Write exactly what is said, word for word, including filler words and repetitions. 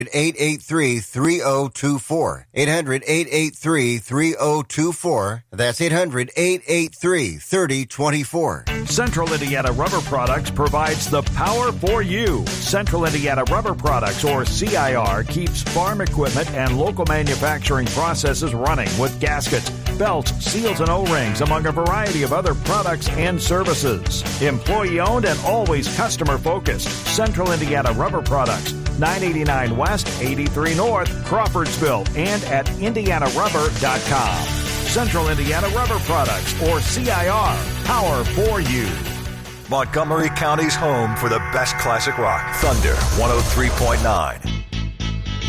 eight eight three, three zero two four. eight hundred, eight eight three, three zero two four. That's eight hundred, eight eight three, three zero two four. Central Indiana Rubber Products provides the power for you. Central Indiana Rubber Products, or C I R, keeps farm equipment and local manufacturing processes running with gaskets, belts, seals, and O-rings, among a variety of other products and services. Employee-owned and always customer-focused. Central Indiana Rubber Products, nine eighty-nine West, eighty-three North, Crawfordsville, and at indiana rubber dot com. Central Indiana Rubber Products, or C I R, power for you. Montgomery County's home for the best classic rock. Thunder one oh three point nine.